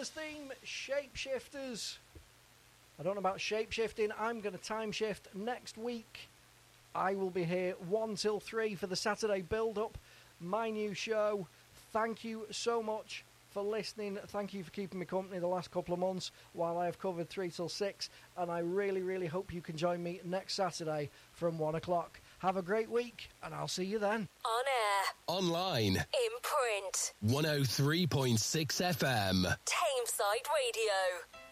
Miller's theme, Shapeshifters. I don't know about shape-shifting. I'm going to time shift next week. I will be here 1 till 3 for the Saturday build-up. My new show. Thank you so much for listening. Thank you for keeping me company the last couple of months while I have covered 3 till 6. And I really, really hope you can join me next Saturday from 1 o'clock. Have a great week, and I'll see you then. On air. Online. In print. 103.6 FM. Tameside Radio.